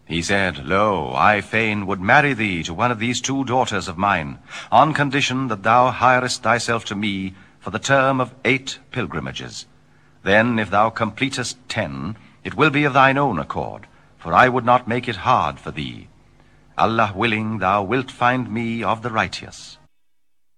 He said, Lo, I fain would marry thee to one of these 2 daughters of mine, on condition that thou hirest thyself to me for the term of 8 pilgrimages. Then, if thou completest 10, it will be of thine own accord, for I would not make it hard for thee. Allah willing, thou wilt find me of the righteous.